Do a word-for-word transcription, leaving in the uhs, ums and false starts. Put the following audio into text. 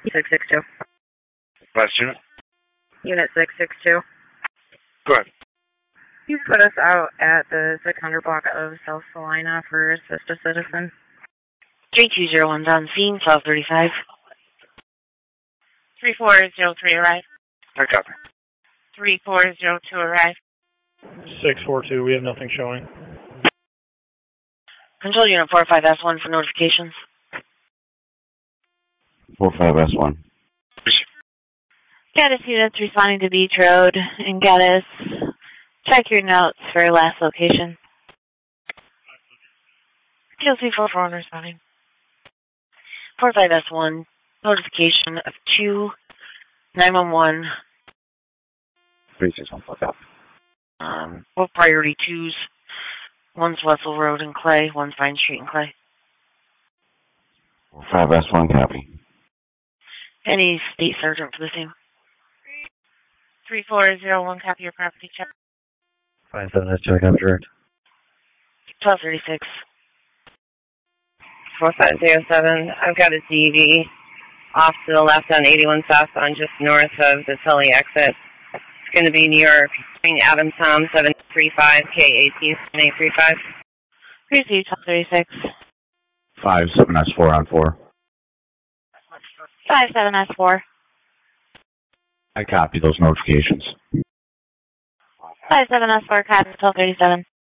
six six two. Last unit? Unit six six two. Go ahead. You put us out at the six hundred block of South Salina for Assist a Citizen. three two zero one's on scene, twelve thirty-five. three four zero three arrive. I copy. three four zero two arrive. six four two, we have nothing showing. Control Unit four five S one for notifications. four five S one. Gaddis units responding to Beach Road and Gaddis. Check your notes for last location. T L C four four one responding. four five S one, notification of two nine one one. three six one four five. Um, both priority twos. One's Wessel Road in Clay, one's Vine Street in Clay. four five S one, copy. Any state sergeant for the same? three four zero one, copy your property check. five seven S two, I copy direct. twelve thirty-six. four five zero seven, I've got a D V off to the left on eighty-one South on just north of the Tully exit. It's going to be New York, between Adam Tom seven three five K eighteen seven eight three five. Receive twelve thirty-six. five seven S four on four. five seven S four. I copy those notifications. five seven S four, copy twelve thirty-seven.